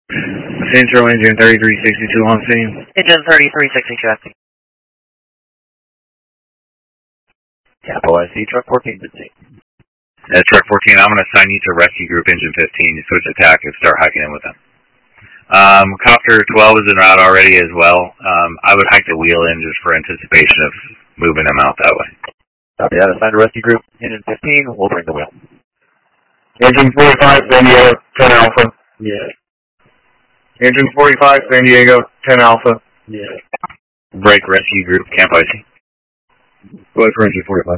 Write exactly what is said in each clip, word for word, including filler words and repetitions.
Central engine thirty-three sixty-two on scene. Engine thirty-three sixty-two active. Capital I C, truck fourteen fifteen. Yeah, truck fourteen, I'm going to assign you to rescue group engine fifteen. You switch attack and start hiking in with them. Um, Copter twelve is en route already as well. Um, I would hike the wheel in just for anticipation of moving them out that way. Copy that. Assigned to rescue group engine fifteen. We'll bring the wheel. Engine forty-five, San Diego, ten Alpha. Yeah. Engine forty-five, San Diego, ten Alpha. Yeah. Break rescue group, camp I C. Go ahead for engine forty-five.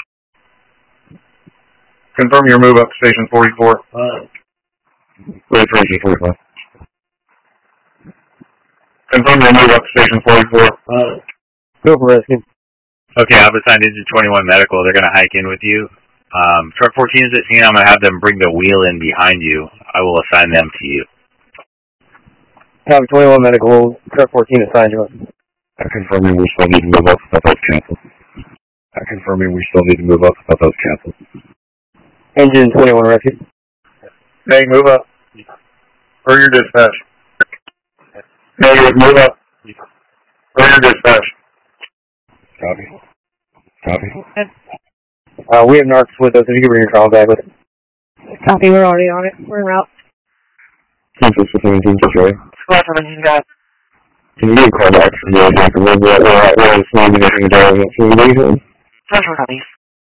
Confirm your move up to station forty-four. Uh, Go ahead for engine forty-five. Confirm your move up to station forty-four. uh, Go for rescue. Okay, I've assigned engine twenty-one medical. They're going to hike in with you. Um, truck fourteen is at scene. I'm going to have them bring the wheel in behind you. I will assign them to you. Copy twenty-one medical. Truck fourteen assigned to us. I confirm we still need to move up. I thought that was canceled. I confirm we still need to move up. I thought that was canceled. Engine twenty-one rescue. Hey, move up. For your dispatch. Negative, move up. For your dispatch. Copy. Copy. Uh, we have narcs with us. If you can bring your trial bag with us. Copy, we're already on it. We're en route. Cancel for seventeen, Joey. Squad from engine guy. Can you get a call back from the agent? We're at the same anything to do with it. Special copies.